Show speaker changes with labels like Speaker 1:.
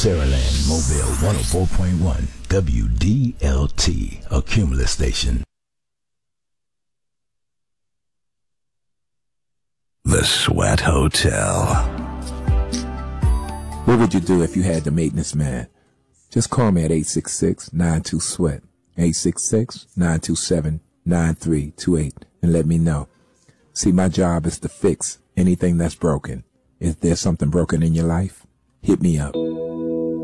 Speaker 1: Saraland Mobile 104.1 WDLT, a Cumulus station. The Sweat Hotel.
Speaker 2: What would you do if you had the maintenance man? Just call me at 866-92-SWEAT, 866-927-9328, and let me know. See, my job is to fix anything that's broken. Is there something broken in your life? Hit me up.